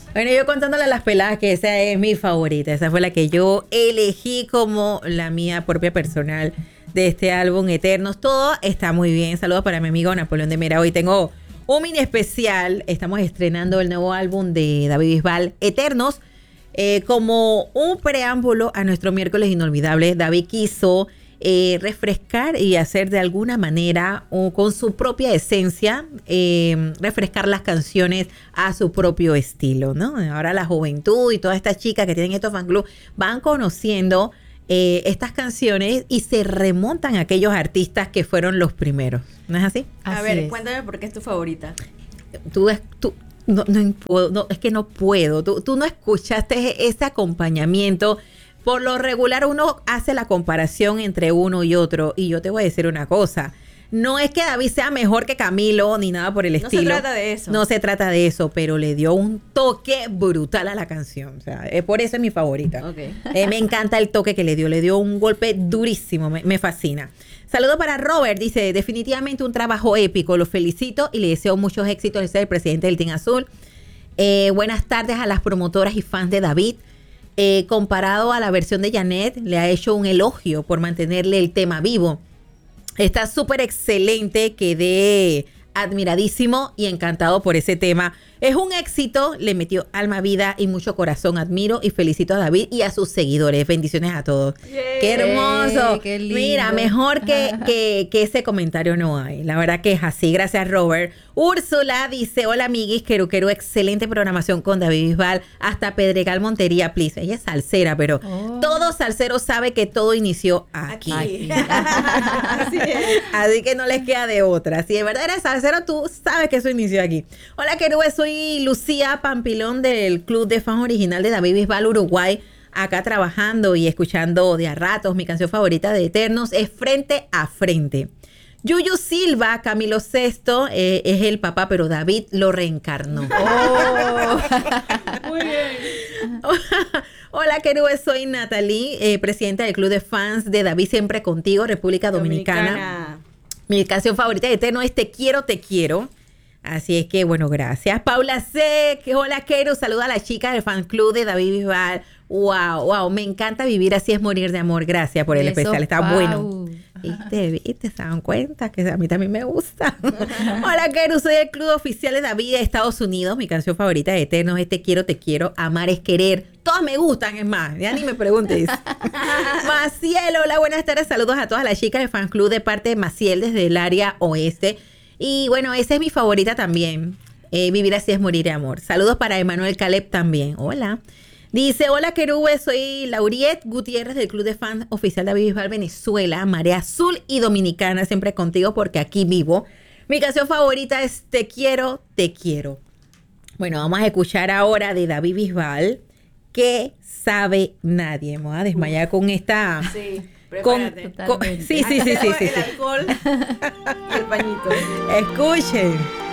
Bueno, yo contándole a las peladas que esa es mi favorita. Esa fue la que yo elegí como la mía propia personal de este álbum Eternos. Todo está muy bien. Saludos para mi amigo Napoleón de Mera. Hoy tengo un mini especial. Estamos estrenando el nuevo álbum de David Bisbal, Eternos. Como un preámbulo a nuestro miércoles inolvidable, David quiso refrescar y hacer de alguna manera con su propia esencia, refrescar las canciones a su propio estilo, ¿no? Ahora la juventud y todas estas chicas que tienen estos fan club van conociendo estas canciones y se remontan a aquellos artistas que fueron los primeros, ¿no es así? A ver, cuéntame por qué es tu favorita. Tú no puedo, no, es que no puedo. Tú no escuchaste ese acompañamiento. Por lo regular uno hace la comparación entre uno y otro. Y yo te voy a decir una cosa. No es que David sea mejor que Camilo ni nada por el estilo. No se trata de eso. No se trata de eso, pero le dio un toque brutal a la canción. O sea, por eso es mi favorita. Okay. Me encanta el toque que le dio un golpe durísimo, me fascina. Saludo para Robert, dice, definitivamente un trabajo épico, lo felicito y le deseo muchos éxitos de ser el presidente del Team Azul. Buenas tardes a las promotoras y fans de David. Comparado a la versión de Janet, le ha hecho un elogio por mantenerle el tema vivo. Está súper excelente, quedé admiradísimo y encantado por ese tema. Es un éxito, le metió alma, vida y mucho corazón. Admiro y felicito a David y a sus seguidores. Bendiciones a todos. Yeah. ¡Qué hermoso! Qué lindo. Mira, mejor que ese comentario no hay. La verdad que es así. Gracias, Robert. Úrsula dice, hola, amiguis, Quero, excelente programación con David Bisbal. Hasta Pedregal, Montería, please. Ella es salsera, pero todo salsero sabe que todo inició aquí. Así es. Así que no les queda de otra. Si de verdad eres salsero, tú sabes que eso inició aquí. Hola, Quero, soy Lucía Pampilón del Club de Fans Original de David Bisbal, Uruguay. Acá trabajando y escuchando de a ratos. Mi canción favorita de Eternos es Frente a Frente. Yuyu Silva, Camilo VI, es el papá, pero David lo reencarnó. Muy bien. Hola, querubes, soy Natalie, presidenta del Club de Fans de David Siempre Contigo, República Dominicana. Mi canción favorita de Eterno es Te Quiero, Te Quiero. Así es que, bueno, gracias. Paula C. Hola, Quero. Saluda a la chica del fan club de David Bisbal. Wow. Me encanta vivir así es morir de amor. Gracias por el especial. Está bueno. ¿Viste? ¿Se dan cuenta? Que a mí también me gusta. Hola, Quero. Soy del club oficial de David de Estados Unidos. Mi canción favorita de Eternos es Te Quiero, Te Quiero. Amar es querer. Todas me gustan, es más. Ya ni me preguntes. Maciel, hola, buenas tardes. Saludos a todas las chicas del fan club de parte de Maciel desde el área oeste. Y bueno, esa es mi favorita también. Vivir así es morir de amor. Saludos para Emanuel Caleb también. Hola. Dice, hola, querubes, soy Lauriet Gutiérrez del Club de Fans Oficial de David Bisbal, Venezuela, Marea Azul y Dominicana, siempre contigo porque aquí vivo. Mi canción favorita es Te Quiero, Te Quiero. Bueno, vamos a escuchar ahora de David Bisbal, ¿Qué sabe nadie? Me voy a desmayar con esta... Sí. Sí. El alcohol y el pañito. Escuchen.